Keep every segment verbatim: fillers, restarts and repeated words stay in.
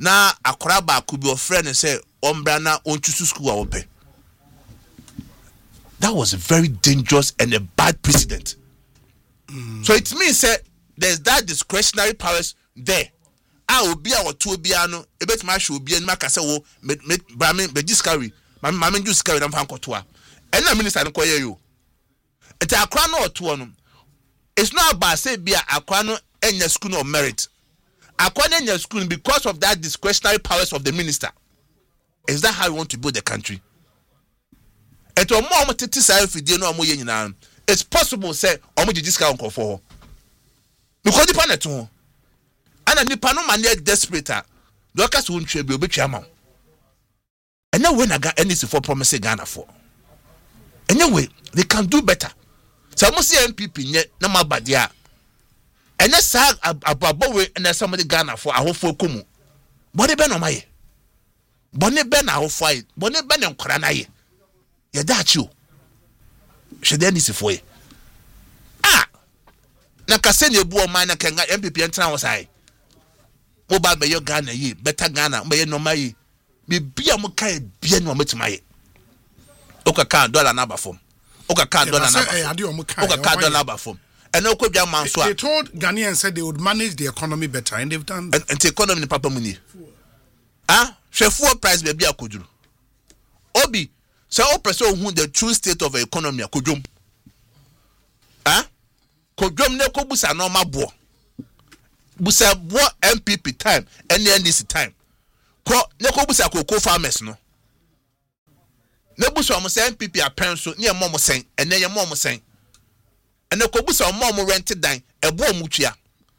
na akora ba ku bi ofre ne say ombra na onchusu school a wope. That was a very dangerous and a bad precedent. Mm. So it means that there's that discretionary powers there. Ah, obi a woto obi ano ebet ma hwe obi an maka say wo me bra me be discovery ma ma me discovery na mfa nkoto a ena minister no koye yo enti akwa no oto no it's not about say bia akwa no enya school of merit akwa no enya school because of that discretionary powers of the minister. Is that how we want to build the country? Eto mo omo tete sai fidie no omo ye nyina it's possible say omo di discount nko for because the planet ho ana nipa no man desperate do ka so ntwe bi obetwa ma and now when aga N C for promise Ghana for anyway they can do better so mo see M P P nye na mabade a ene sa ababo we na somebody Ghana for ahofo komu bone be no maye bone be na ahofo aye bone be ne nkora na ye ye da chi o she dey N C for ye ah na kase ne bu o man na kenga M P P entra wo sai oba be yo Ghana yi better Ghana be ye no maye bi bia mo kai bia no metima ye okaka dollar na ba fom okaka dollar na ba okaka dollar ba fom and no kwabia man so they told Ghanaians said they would manage the economy better and they've done and, and the economy ni papa muni ah hwefuo price be bia koduru obi so o person who the true state of the economy akodwom ah kodwom ne ko busa no mabo busa bo M P P time and N D C time ko ne ko busa koko farmers no ne busa mo say M P P apen so ne mo mo sen ene ye mo mo sen ene ko busa mo mo rent dan ebo mo tua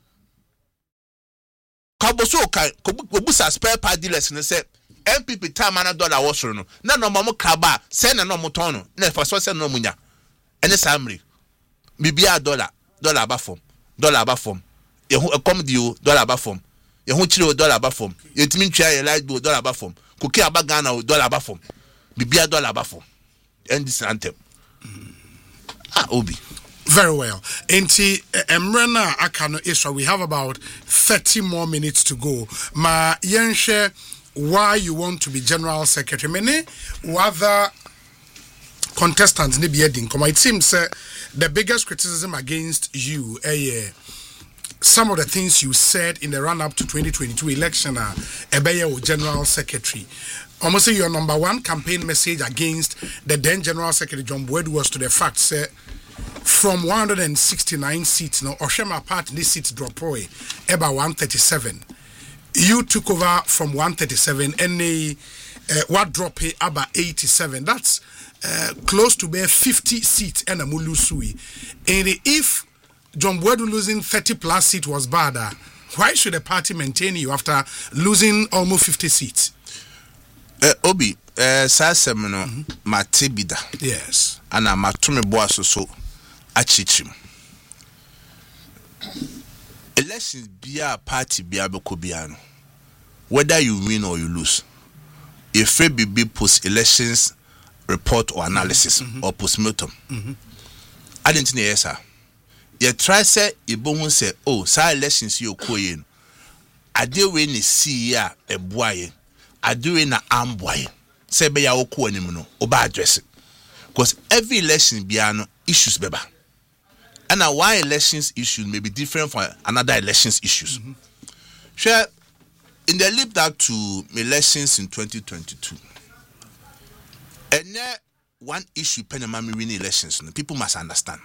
ka boso kan ko busa spare part dealers ne say M P P time ana dollar wo soro no na no mo kraba say na no mo ton no na fa so say no mo nya ene samri bibia dollar dollar ba form dollar ba form ye hu comedy o dollar ba form ye hu chire o dollar ba form ye timi ntwa ye light bill dollar ba form koki aba Ghana o dollar ba form bibia dollar ba form and this anthem ah obi very well enti emrena akano iswa we have about thirty more minutes to go ma yenhwe why you want to be general secretary many other contestants ne be heading come it seems uh, the biggest criticism against you eh uh, some of the things you said in the run up to twenty twenty-two election are uh, general secretary. Almost say your number one campaign message against the then general secretary John Boyd was to the fact say from one hundred sixty-nine seats no Oshema part this seats drop away about one thirty-seven. You took over from one thirty-seven and they uh, what drop about eighty-seven. That's uh, close to be fifty seats and a mulusui. And if John Boyd losing thirty plus seats was bad, why should a party maintain you after losing almost fifty seats? Uh, Obi, uh, Sasem no matibida. Yes. And I'm a tume boaso so achichim. Elections be a party be a bekobiano. Whether you win or you lose, if a B B post elections report or analysis mm-hmm. or postmortem, mm-hmm. I didn't know yes, sir. You try say Ibon say, oh, sa elections you koyin. I do when you see ya a boy, I do in a arm boy. Say be ya oko animal, oba address it. Because every election be an issues beba. And now why elections issues may be different from another elections issues. Mm-hmm. Sure, in the lead up to elections in twenty twenty-two, and there one issue Panama winning elections, people must understand.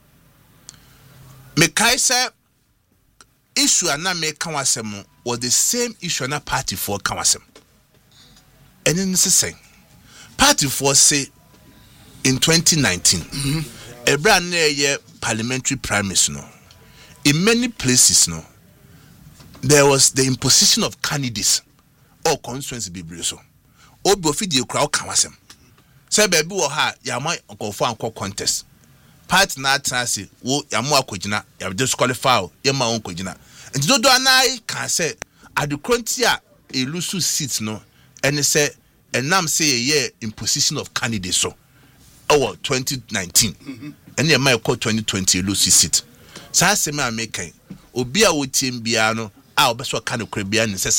Mekaisa issue and na make Kawasem was the same issue and party for Kawasem. And then it's the same. Party for say in twenty nineteen, mm-hmm. a brand new parliamentary primaries no. In many places no, there was the imposition of candidates or constituency be so. Obi ofidi crowd Kawasem. Say baby wo ha ya my go for anko contest. Part na transi wo yamu akogina ya disqualify ya ma on kogina enti dodo anai kan say adekronti a elusu seats no ene say enam say ye imposition of candidates so oh twenty nineteen ene e mai ko twenty twenty elusu seat sa se me amekan obi a wotim bia no a obeso ka no kra bia ne